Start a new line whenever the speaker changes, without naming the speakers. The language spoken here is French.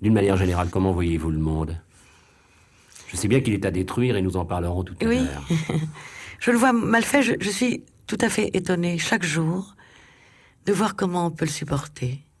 D'une manière générale, comment voyez-vous le monde? Je sais bien qu'il est à détruire et nous en parlerons tout à
Oui,
l'heure.
je le vois mal fait. Je suis tout à fait étonnée chaque jour de voir comment on peut le supporter.